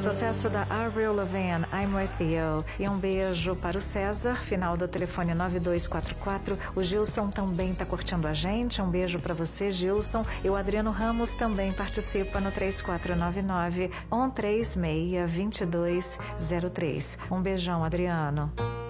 Sucesso da Avril Lavigne, I'm With You. E um beijo para o César, final do telefone 9244. O Gilson também tá curtindo a gente. Um beijo para você, Gilson. E o Adriano Ramos também participa no 3499-136-2203. Um beijão, Adriano.